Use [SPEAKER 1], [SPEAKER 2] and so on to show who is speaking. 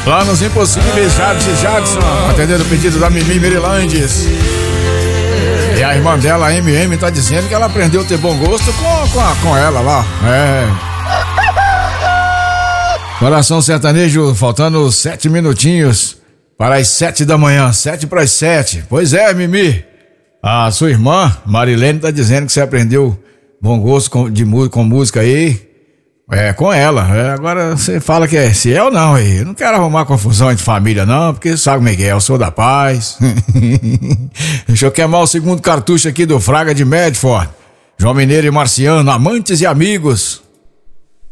[SPEAKER 1] Planos Impossíveis, Jackson, atendendo o pedido da Mimi Merilandes. E a irmã dela, a MM, tá dizendo que ela aprendeu a ter bom gosto com ela lá. Coração Sertanejo, faltando 7 minutinhos para as 7 da manhã, 7 para as 7. Pois é, Mimi, a sua irmã, Marilene, tá dizendo que você aprendeu bom gosto com música aí. Com ela. Agora você fala que é se é ou não aí. Eu não quero arrumar confusão entre família não, porque sabe como é que é, eu sou da paz. Deixa eu queimar o segundo cartucho aqui do Fraga de Medford. João Mineiro e Marciano, amantes e amigos.